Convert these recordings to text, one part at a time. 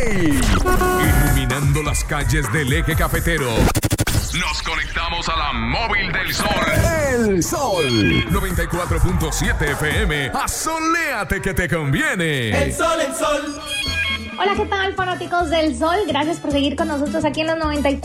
Iluminando las calles del eje cafetero. Nos conectamos a la móvil del sol. El Sol 94.7 FM. Asoléate que te conviene. El sol, el sol. Hola, ¿qué tal, fanáticos del Sol? Gracias por seguir con nosotros aquí en los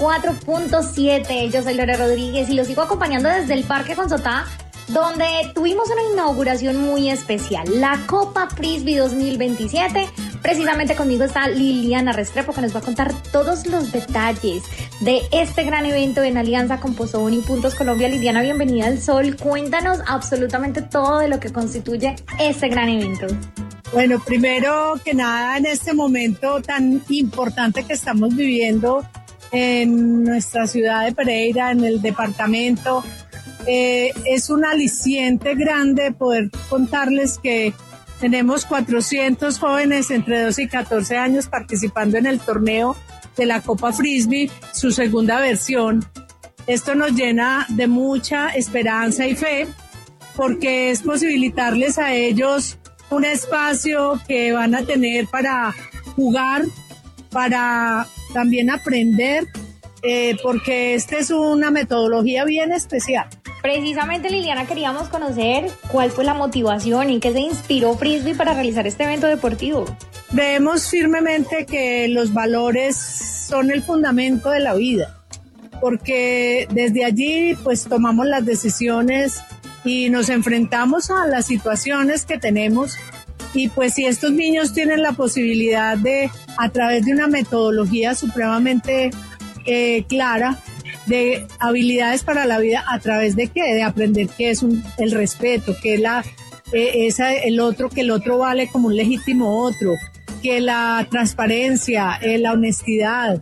94.7. Yo soy Lore Rodríguez y los sigo acompañando desde el Parque Consotá, donde tuvimos una inauguración muy especial, la Copa Frisbee 2027. Precisamente conmigo está Liliana Restrepo, que nos va a contar todos los detalles de este gran evento en alianza con Postobón y Puntos Colombia. Liliana, bienvenida al Sol. Cuéntanos absolutamente todo de lo que constituye este gran evento. Bueno, primero que nada, en este momento tan importante que estamos viviendo en nuestra ciudad de Pereira, en el departamento, es un aliciente grande poder contarles que tenemos 400 jóvenes entre 12 y 14 años participando en el torneo de la Copa Frisbee, su segunda versión. Esto nos llena de mucha esperanza y fe, porque es posibilitarles a ellos un espacio que van a tener para jugar, para también aprender, porque esta es una metodología bien especial. Precisamente, Liliana, queríamos conocer cuál fue la motivación y qué se inspiró Frisbee para realizar este evento deportivo. Creemos firmemente que los valores son el fundamento de la vida, porque desde allí pues tomamos las decisiones y nos enfrentamos a las situaciones que tenemos, y pues si estos niños tienen la posibilidad de, a través de una metodología supremamente clara, de habilidades para la vida, a través de qué, de aprender qué es el respeto, que es el otro, que el otro vale como un legítimo otro, que la transparencia, la honestidad,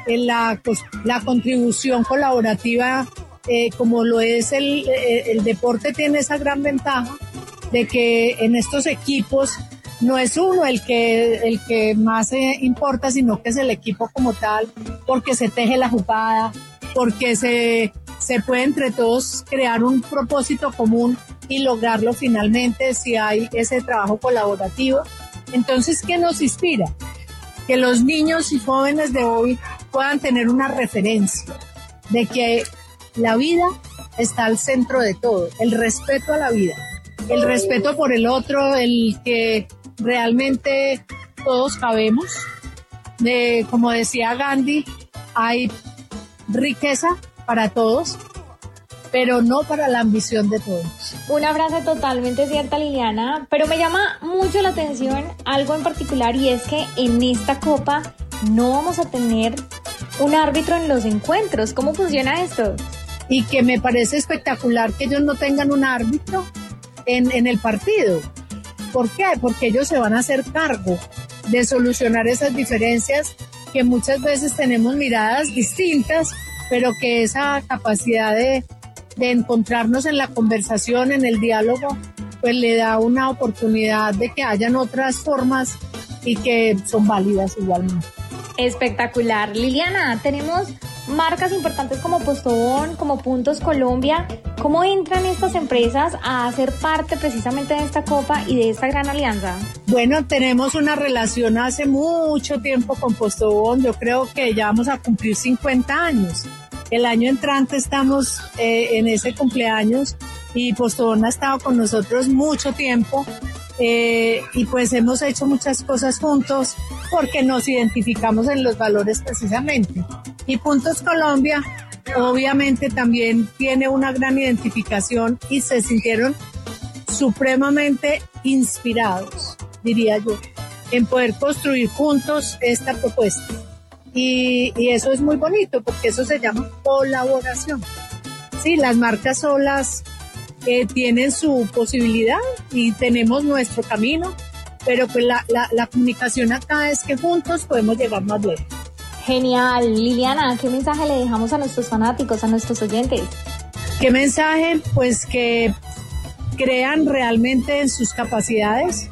la contribución colaborativa, como lo es el deporte, tiene esa gran ventaja de que en estos equipos no es uno el que más importa, sino que es el equipo como tal, porque se teje la jugada, porque se puede entre todos crear un propósito común y lograrlo finalmente si hay ese trabajo colaborativo. Entonces, ¿qué nos inspira? Que los niños y jóvenes de hoy puedan tener una referencia de que la vida está al centro de todo, el respeto a la vida, el respeto por el otro, el que realmente todos cabemos. Como decía Gandhi, hay riqueza para todos, pero no para la ambición de todos. Una frase totalmente cierta, Liliana, pero me llama mucho la atención algo en particular, y es que en esta copa no vamos a tener un árbitro en los encuentros. ¿Cómo funciona esto? Y que me parece espectacular que ellos no tengan un árbitro en el partido. ¿Por qué? Porque ellos se van a hacer cargo de solucionar esas diferencias, que muchas veces tenemos miradas distintas, pero que esa capacidad de encontrarnos en la conversación, en el diálogo, pues le da una oportunidad de que hayan otras formas y que son válidas igualmente. Espectacular. Liliana, tenemos marcas importantes como Postobón, como Puntos Colombia. ¿Cómo entran estas empresas a hacer parte precisamente de esta copa y de esta gran alianza? Bueno, tenemos una relación hace mucho tiempo con Postobón. Yo creo que ya vamos a cumplir 50 años. El año entrante estamos en ese cumpleaños, y Postobón ha estado con nosotros mucho tiempo, y pues hemos hecho muchas cosas juntos porque nos identificamos en los valores precisamente. Y Puntos Colombia obviamente también tiene una gran identificación, y se sintieron supremamente inspirados, diría yo, en poder construir juntos esta propuesta. Y eso es muy bonito, porque eso se llama colaboración. Sí, las marcas solas tienen su posibilidad y tenemos nuestro camino, pero pues la comunicación acá es que juntos podemos llegar más lejos. Genial. Liliana, ¿qué mensaje le dejamos a nuestros fanáticos, a nuestros oyentes? ¿Qué mensaje? Pues que crean realmente en sus capacidades,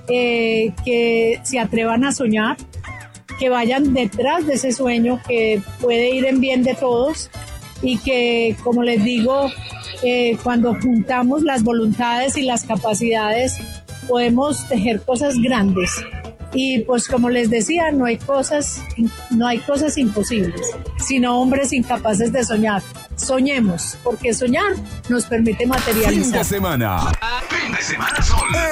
que se atrevan a soñar, que vayan detrás de ese sueño que puede ir en bien de todos, y que, como les digo, cuando juntamos las voluntades y las capacidades, podemos tejer cosas grandes. Y pues como les decía, no hay cosas imposibles, sino hombres incapaces de soñar. Soñemos, porque soñar nos permite materializar. Fin de semana Sol.